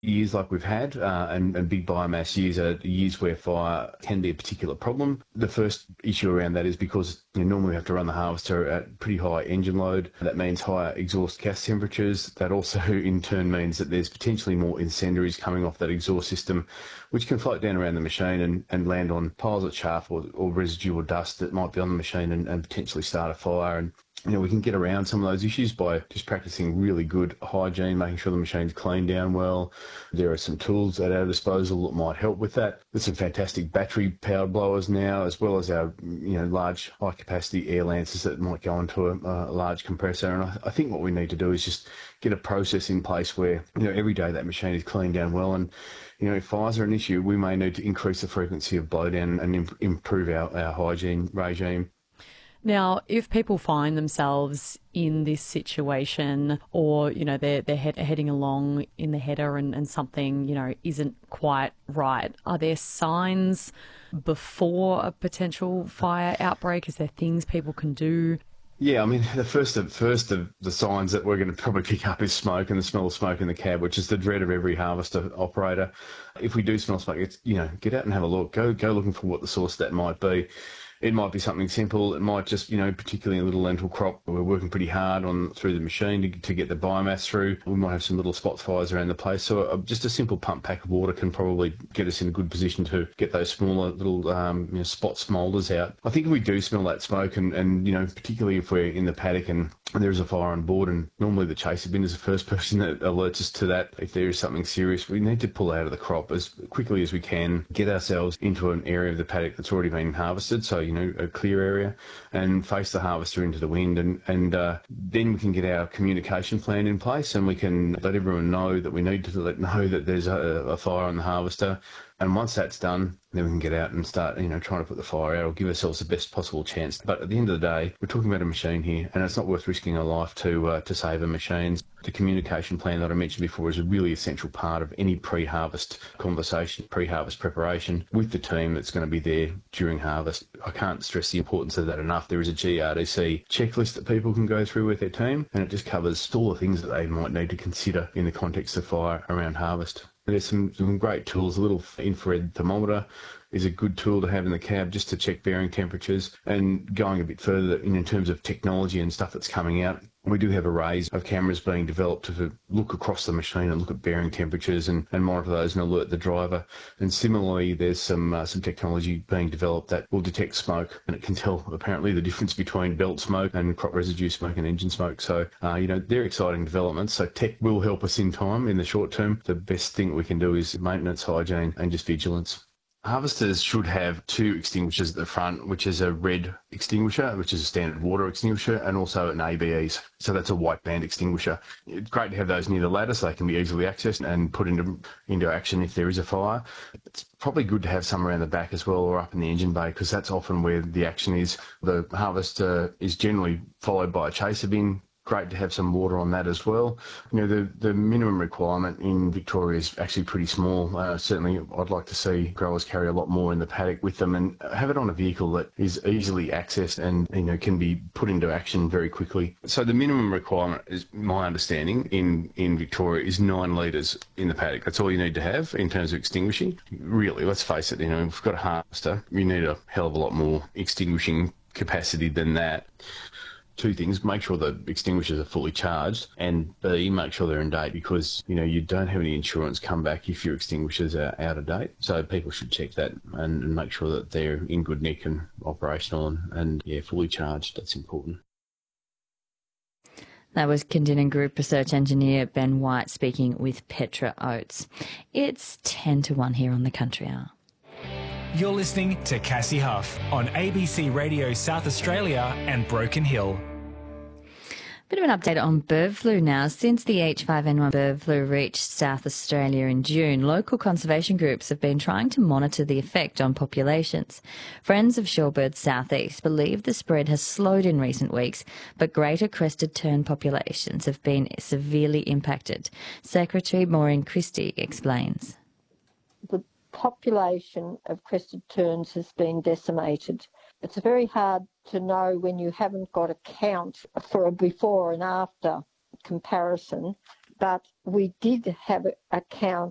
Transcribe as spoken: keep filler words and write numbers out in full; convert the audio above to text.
years like we've had, uh, and, and big biomass years are years where fire can be a particular problem. The first issue around that is because you normally we have to run the harvester at pretty high engine load. That means higher exhaust gas temperatures. That also in turn means that there's potentially more incendiaries coming off that exhaust system, which can float down around the machine and, and land on piles of chaff or, or residual dust that might be on the machine and, and potentially start a fire. And you know, we can get around some of those issues by just practicing really good hygiene, making sure the machine's cleaned down well. There are some tools at our disposal that might help with that. There's some fantastic battery-powered blowers now, as well as our, you know, large high-capacity air lancers that might go into a, a large compressor. And I, I think what we need to do is just get a process in place where, you know, every day that machine is cleaned down well. And, you know, if fires are an issue, we may need to increase the frequency of blowdown and imp- improve our, our hygiene regime. Now, if people find themselves in this situation or, you know, they're, they're head, heading along in the header and, and something, you know, isn't quite right, are there signs before a potential fire outbreak? Is there things people can do? Yeah, I mean, the first of, first of the signs that we're going to probably pick up is smoke and the smell of smoke in the cab, which is the dread of every harvester operator. If we do smell smoke, it's, you know, get out and have a look. Go, go looking for what the source of that might be. It might be something simple. It might just, you know, particularly a little lentil crop. We're working pretty hard on through the machine to, to get the biomass through. We might have some little spot fires around the place. So uh, just a simple pump pack of water can probably get us in a good position to get those smaller little um, you know, spot smoulders out. I think if we do smell that smoke and, and, you know, particularly if we're in the paddock and there is a fire on board, and normally the chaser bin is the first person that alerts us to that. If there is something serious, we need to pull out of the crop as quickly as we can, get ourselves into an area of the paddock that's already been harvested, so, you know, a clear area, and face the harvester into the wind. And, and uh, then we can get our communication plan in place and we can let everyone know that we need to let know that there's a, a fire on the harvester. And once that's done, then we can get out and start, you know, trying to put the fire out or give ourselves the best possible chance. But at the end of the day, we're talking about a machine here, and it's not worth risking a life to uh, to save a machine. The communication plan that I mentioned before is a really essential part of any pre-harvest conversation, pre-harvest preparation with the team that's going to be there during harvest. I can't stress the importance of that enough. There is a G R D C checklist that people can go through with their team, and it just covers all the things that they might need to consider in the context of fire around harvest. There's some, some great tools. A little infrared thermometer is a good tool to have in the cab just to check bearing temperatures. And going a bit further in, in terms of technology and stuff that's coming out, we do have arrays of cameras being developed to look across the machine and look at bearing temperatures and, and monitor those and alert the driver. And similarly, there's some uh, some technology being developed that will detect smoke, and it can tell apparently the difference between belt smoke and crop residue smoke and engine smoke. So, uh, you know, they're exciting developments. So tech will help us in time in the short term. The best thing we can do is maintenance, hygiene and just vigilance. Harvesters should have two extinguishers at the front, which is a red extinguisher, which is a standard water extinguisher, and also an A B Es. So that's a white band extinguisher. It's great to have those near the ladder so they can be easily accessed and put into into action if there is a fire. It's probably good to have some around the back as well or up in the engine bay, because that's often where the action is. The harvester is generally followed by a chaser bin. Great to have some water on that as well. You know, the, the minimum requirement in Victoria is actually pretty small. Uh, certainly, I'd like to see growers carry a lot more in the paddock with them and have it on a vehicle that is easily accessed and, you know, can be put into action very quickly. So the minimum requirement, is my understanding, in, in Victoria is nine litres in the paddock. That's all you need to have in terms of extinguishing. Really, let's face it, you know, if we've got a harvester, you need a hell of a lot more extinguishing capacity than that. Two things: make sure the extinguishers are fully charged, and B, make sure they're in date, because, you know, you don't have any insurance come back if your extinguishers are out of date. So people should check that and, and make sure that they're in good nick and operational and, and, yeah, fully charged. That's important. That was Kindinin Group Research Engineer Ben White speaking with Petra Oates. It's ten to one here on the Country Hour. You're listening to Cassie Huff on A B C Radio South Australia and Broken Hill. Bit of an update on bird flu now. Since the H five N one bird flu reached South Australia in June, local conservation groups have been trying to monitor the effect on populations. Friends of Shorebird Southeast believe the spread has slowed in recent weeks, but greater crested tern populations have been severely impacted. Secretary Maureen Christie explains. The population of crested terns has been decimated. It's very hard to know when you haven't got a count for a before and after comparison, but we did have a count